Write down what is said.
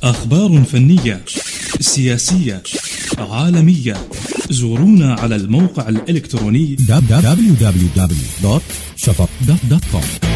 أخبار فنية، سياسية، عالمية. زورونا على الموقع الإلكتروني www.shafaq.com.